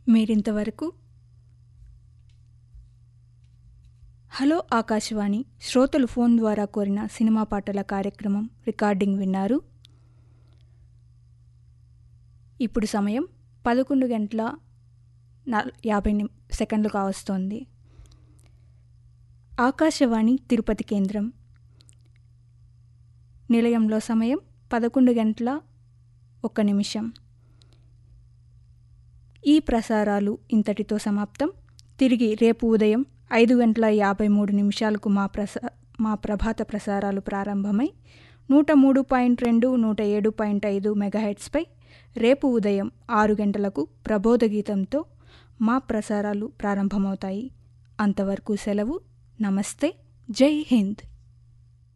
మీరింతవరకు హలో ఆకాశవాణి శ్రోతలు ఫోన్ ద్వారా కోరిన సినిమా పాటల కార్యక్రమం రికార్డింగ్ విన్నారు. ఇప్పుడు సమయం 11:50 కావస్తోంది. ఆకాశవాణి తిరుపతి కేంద్రం నిలయంలో సమయం 11:01. ఈ ప్రసారాలు ఇంతటితో సమాప్తం. తిరిగి రేపు ఉదయం 5:53 మా ప్రభాత ప్రసారాలు ప్రారంభమై 103.2, 107.5 మెగాహెర్ట్జ్పై రేపు ఉదయం 6 గంటలకు ప్రబోధ గీతంతో మా ప్రసారాలు ప్రారంభమవుతాయి. అంతవరకు సెలవు. నమస్తే. జై హింద్.